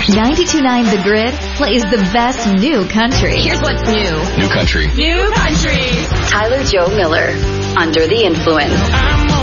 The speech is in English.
92.9 The Grid plays the best new country. Here's what's new. New country. New country. Tyler Joe Miller, Under the Influence.